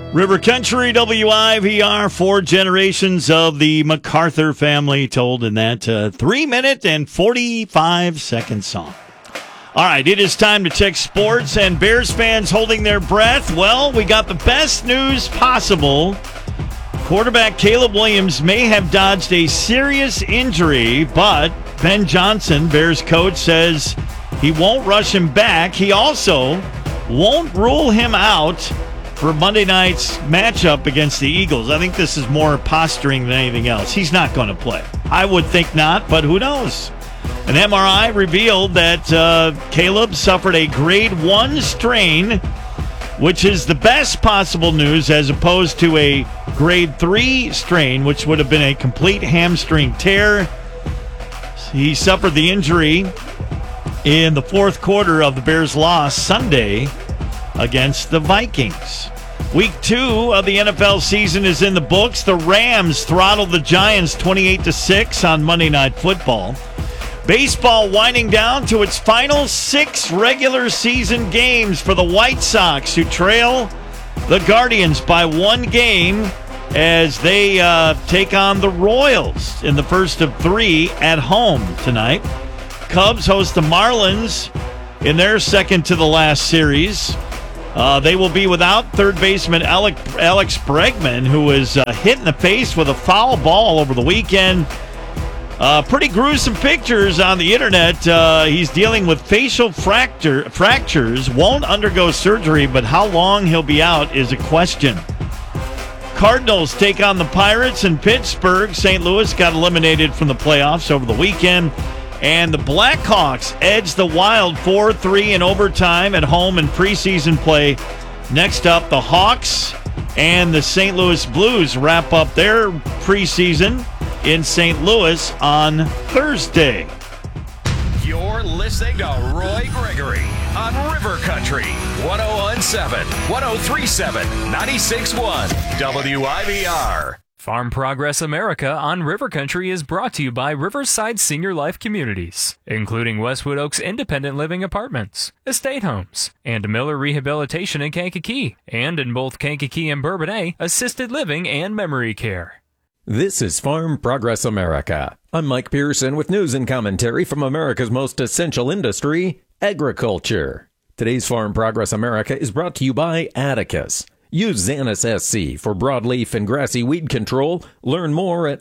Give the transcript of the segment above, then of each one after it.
River Country, WIVR, 4 generations of the MacArthur family told in that 3-minute and 45-second song. All right, it is time to check sports, and Bears fans holding their breath. Well, we got the best news possible. Quarterback Caleb Williams may have dodged a serious injury, but Ben Johnson, Bears coach, says he won't rush him back. He also won't rule him out for Monday night's matchup against the Eagles. I think this is more posturing than anything else. He's not going to play. I would think not, but who knows? An MRI revealed that Caleb suffered a grade 1 strain, which is the best possible news as opposed to a grade 3 strain, which would have been a complete hamstring tear. He suffered the injury in the fourth quarter of the Bears' loss Sunday against the Vikings. Week 2 of the NFL season is in the books. The Rams throttled the Giants 28-6 on Monday Night Football. Baseball winding down to its final 6 regular season games for the White Sox, who trail the Guardians by 1 game as they take on the Royals in the first of 3 at home tonight. Cubs host the Marlins in their second to the last series. They will be without third baseman Alex Bregman, who was hit in the face with a foul ball over the weekend. Pretty gruesome pictures on the internet. He's dealing with facial fractures, won't undergo surgery, but how long he'll be out is a question. Cardinals take on the Pirates in Pittsburgh. St. Louis got eliminated from the playoffs over the weekend. And the Blackhawks edge the Wild 4-3 in overtime at home in preseason play. Next up, the Hawks and the St. Louis Blues wrap up their preseason in St. Louis on Thursday. You're listening to Roy Gregory on River Country, 101.7, 103.7, 96.1, WIVR. Farm Progress America on River Country is brought to you by Riverside Senior Life Communities, including Westwood Oaks Independent Living Apartments, Estate Homes, and Miller Rehabilitation in Kankakee, and in both Kankakee and Bourbonnais, Assisted Living and Memory Care. This is Farm Progress America. I'm Mike Pearson with news and commentary from America's most essential industry, agriculture. Today's Farm Progress America is brought to you by Atticus. Use Xanis SC for broadleaf and grassy weed control. Learn more at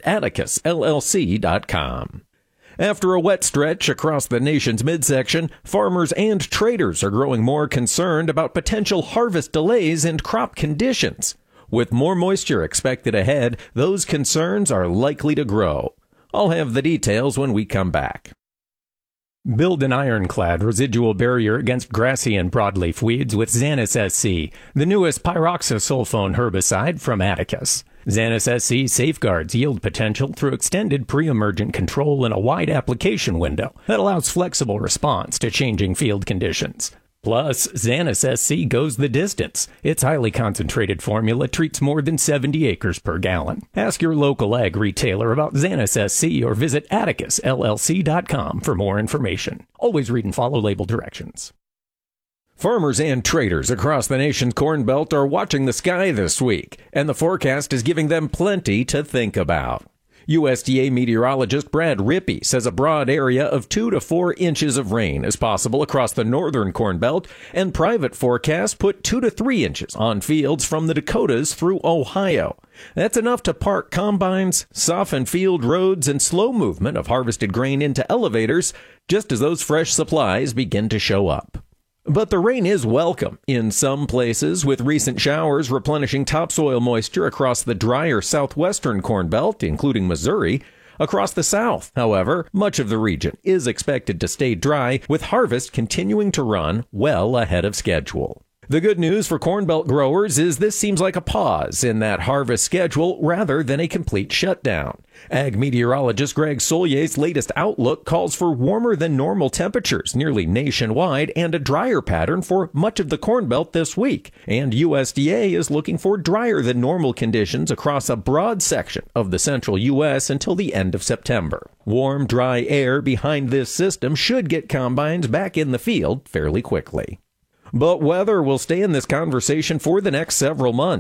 atticusllc.com. After a wet stretch across the nation's midsection, farmers and traders are growing more concerned about potential harvest delays and crop conditions. With more moisture expected ahead, those concerns are likely to grow. I'll have the details when we come back. Build an ironclad residual barrier against grassy and broadleaf weeds with Xanis SC, the newest pyroxasulfone herbicide from Atticus. Xanis SC safeguards yield potential through extended pre-emergent control in a wide application window that allows flexible response to changing field conditions. Plus, Xanis SC goes the distance. Its highly concentrated formula treats more than 70 acres per gallon. Ask your local ag retailer about Xanis SC or visit atticusllc.com for more information. Always read and follow label directions. Farmers and traders across the nation's Corn Belt are watching the sky this week, and the forecast is giving them plenty to think about. USDA meteorologist Brad Rippey says a broad area of 2 to 4 inches of rain is possible across the northern Corn Belt, and private forecasts put 2 to 3 inches on fields from the Dakotas through Ohio. That's enough to park combines, soften field roads, and slow movement of harvested grain into elevators just as those fresh supplies begin to show up. But the rain is welcome in some places, with recent showers replenishing topsoil moisture across the drier southwestern Corn Belt, including Missouri. Across the south, however, much of the region is expected to stay dry, with harvest continuing to run well ahead of schedule. The good news for Corn Belt growers is this seems like a pause in that harvest schedule rather than a complete shutdown. Ag meteorologist Greg Sollier's latest outlook calls for warmer than normal temperatures nearly nationwide and a drier pattern for much of the Corn Belt this week. And USDA is looking for drier than normal conditions across a broad section of the central U.S. until the end of September. Warm, dry air behind this system should get combines back in the field fairly quickly. But weather will stay in this conversation for the next several months.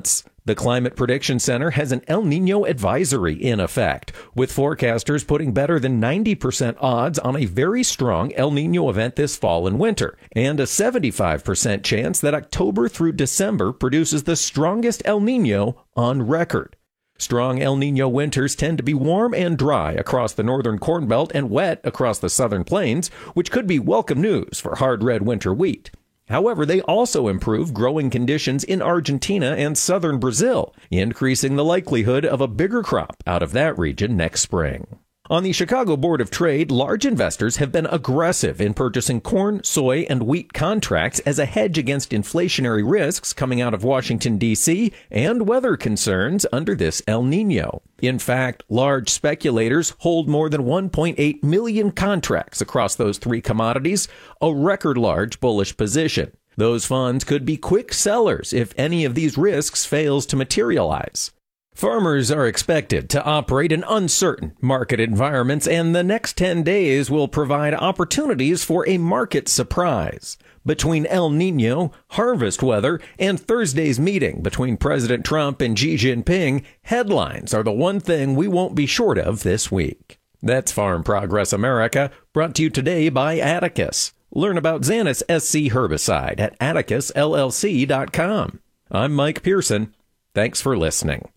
The Climate Prediction Center has an El Nino advisory in effect, with forecasters putting better than 90% odds on a very strong El Nino event this fall and winter, and a 75% chance that October through December produces the strongest El Nino on record. Strong El Nino winters tend to be warm and dry across the northern Corn Belt and wet across the southern plains, which could be welcome news for hard red winter wheat. However, they also improve growing conditions in Argentina and southern Brazil, increasing the likelihood of a bigger crop out of that region next spring. On the Chicago Board of Trade, large investors have been aggressive in purchasing corn, soy, and wheat contracts as a hedge against inflationary risks coming out of Washington, D.C., and weather concerns under this El Nino. In fact, large speculators hold more than 1.8 million contracts across those three commodities, a record large bullish position. Those funds could be quick sellers if any of these risks fails to materialize. Farmers are expected to operate in uncertain market environments, and the next 10 days will provide opportunities for a market surprise. Between El Nino, harvest weather, and Thursday's meeting between President Trump and Xi Jinping, headlines are the one thing we won't be short of this week. That's Farm Progress America, brought to you today by Atticus. Learn about Xanus SC herbicide at atticusllc.com. I'm Mike Pearson. Thanks for listening.